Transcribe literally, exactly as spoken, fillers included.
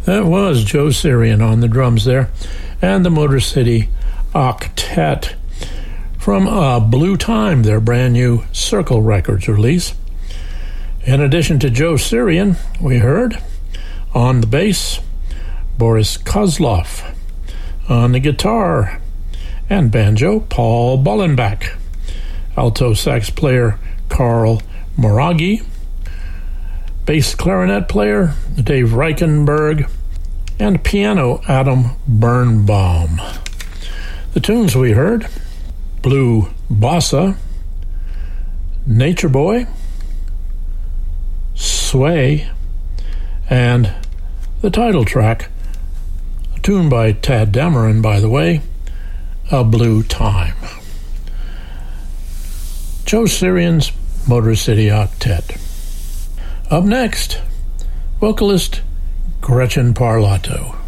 That was Joe Syrian on the drums there, and the Motor City Octet from uh, Blue Time, their brand new Circle Records release. In addition to Joe Syrian, we heard on the bass, Boris Kozlov, on the guitar and banjo, Paul Bollenbach, alto sax player Carl Moragi, bass clarinet player Dave Reichenberg, and piano Adam Birnbaum. The tunes we heard: Blue Bossa, Nature Boy, Sway, and the title track, a tune by Tad Dameron, by the way, A Blue Time. Joe Syrian's Motor City Octet. Up next, vocalist Gretchen Parlato.